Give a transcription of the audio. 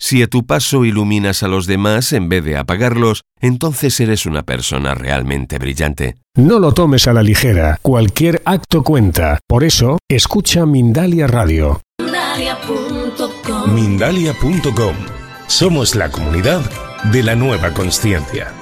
Si a tu paso iluminas a los demás en vez de apagarlos, entonces eres una persona realmente brillante. No lo tomes a la ligera. Cualquier acto cuenta. Por eso, escucha Mindalia Radio. Mindalia.com. Somos la comunidad de la nueva consciencia.